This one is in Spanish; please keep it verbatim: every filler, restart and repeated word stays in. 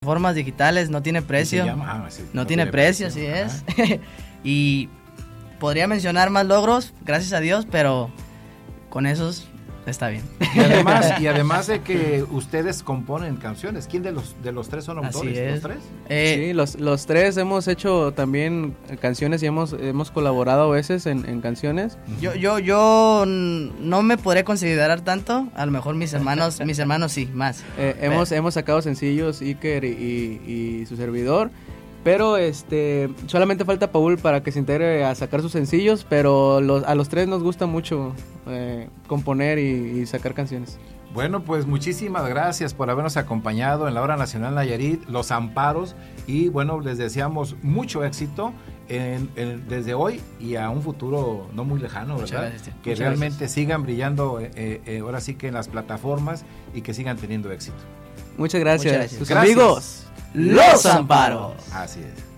Formas digitales, no tiene precio. Llama, ah, sí, no, no tiene, tiene precio, así es. Y podría mencionar más logros, gracias a Dios, pero con esos está bien. Y además, y además de que ustedes componen canciones, ¿quién de los de los tres son autores? Así es. ¿Los tres? Eh, sí, los, los tres hemos hecho también canciones y hemos hemos colaborado a veces en, en canciones. Yo yo yo no me podré considerar tanto, a lo mejor mis hermanos mis hermanos sí, más. Eh, hemos hemos sacado sencillos, Iker y, y, y su servidor. Pero este solamente falta Paul para que se integre a sacar sus sencillos, pero los, a los tres nos gusta mucho eh, componer y, y sacar canciones. Bueno, pues muchísimas gracias por habernos acompañado en la Hora Nacional Nayarit, Los Amparos, y bueno, les deseamos mucho éxito en, en, desde hoy y a un futuro no muy lejano, ¿verdad? Gracias, que realmente gracias. Sigan brillando eh, eh, ahora sí que en las plataformas y que sigan teniendo éxito. Muchas gracias. Muchas gracias. Sus Gracias. amigos, Los Amparos. Así es.